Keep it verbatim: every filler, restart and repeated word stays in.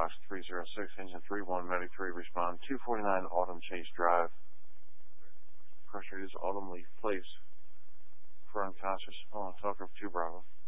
Fox three zero six, engine three one, medic three, respond. two forty-nine Autumn Chase Drive. Pressure is Autumn Leaf Place. For unconscious, on talk of two Bravo.